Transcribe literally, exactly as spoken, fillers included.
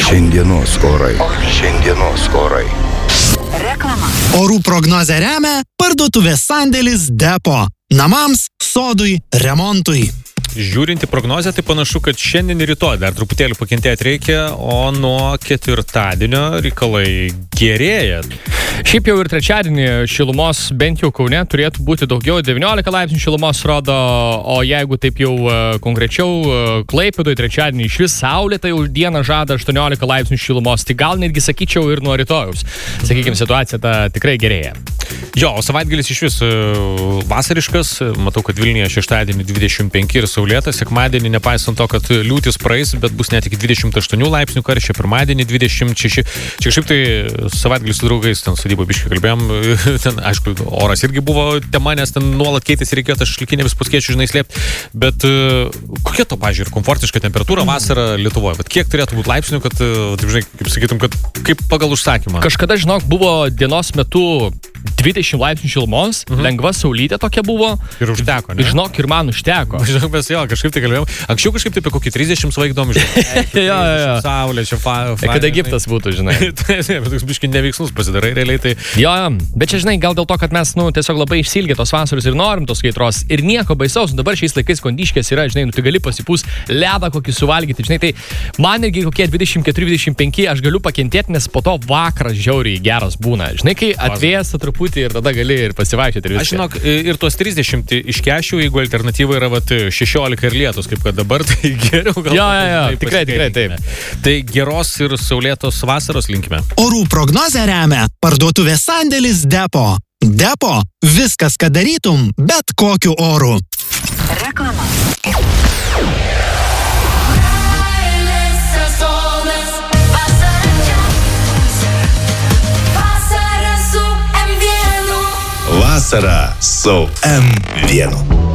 Šiandienos orai. Šiandienos orai. Reklama. Orų prognozę remia parduotuvės sandėlis Depo. Namams, sodui, remontui. Žiūrint į prognozę, tai panašu, kad šiandien ir rytoj dar truputėlį pakentėti reikia, o nuo ketvirtadienio reikalai gerėja. Šiaip jau ir trečiadienį šilumos bent jau Kaune turėtų būti daugiau, devyniolika laipsnių šilumos rodo, o jeigu taip jau uh, konkrečiau uh, Klaipėdoje trečiadienį iš vis saulė, tai jau dieną žada aštuoniolika laipsnių šilumos, tai gal netgi sakyčiau ir nuo rytojaus. Sakykime, situacija ta tikrai gerėja. Jo, o savaitgalis iš vis uh, vasariškas, matau, kad Vilniuje šeštadienį dvidešimt penki ir saulėta, sekmadienį nepaisant to, kad liūtis praeis, bet bus net iki dvidešimt aštuonių laipsnių karščio, pirmadienį dvidešimt šeši. Čia kažkaip tai savaitgalis su draugais ten sodybą biškai kalbėjom, ten aišku, oras irgi buvo tema, nes ten nuolat keitėsi, reikėjo tas šlikinėmis puskiečių, žinai, slėpti, bet uh, kokia to, pažiūrėjau, komfortiška temperatūra vasarą Lietuvoje, bet kiek turėtų būti laipsnių, kad, uh, taip, žinai, kaip sakytum, kad kaip pagal užsakymą? Kažkada, žinok, buvo dienos metu dvidešimt laipsnių šilumos, mhm. lengva saulytė tokia buvo. Ir užteko, ne? Žinok, ir man užteko. Žinok, mes jo, kažkaip tai kalbėjom. Anksčiau kažkaip tai apie kokį trisdešimt svaigdom, žinai. jo, jo, jo. Saulė, čia fa... fa kad Egiptas būtų, žinai. Taip, bet toks biškai neveiksnus pasidarai realiai, tai... Jo, bet čia, žinai, gal dėl to, kad mes, nu, tiesiog labai išsilgę tos vasaros ir norim tos kaitros. Ir nieko baisaus, dabar šiais laikais kondiškės yra, žinai, nu, tu gali pasipūs ledą kokį suvalgyti, žinai, tai man irgi kokie dvidešimt keturi dvidešimt penki aš galiu pakentėti, nes po to vakaras žiauriai geras būna. Žinai, kai atvėsta truputį ir tada gali ir pasivaikščioti ir viską. Aš žinok, ir tuos trisdešimt iškešiu, jeigu alternatyva yra vat šešiolika ir lietus, kaip kad dabar, tai geriau gal. Jo, jo, jo, tikrai, tikrai, taip. Tai geros ir saulėtos vasaros linkime. Orų prognozę remia parduotuvės sandėlis Depo. Depo – viskas, ką darytum, bet kokiu oru. Reklama. Vasara su M vienu.